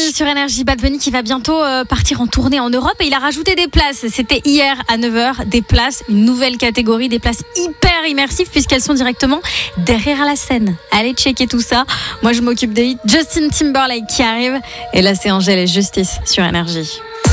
Bunny sur Énergie. Bad Bunny qui va bientôt partir en tournée en Europe et il a rajouté des places. C'était hier à 9h, des places, une nouvelle catégorie, des places hyper immersives puisqu'elles sont directement derrière la scène. Allez checker tout ça. Moi je m'occupe des hits. Justin Timberlake qui arrive et là c'est Angèle et Justice sur Énergie.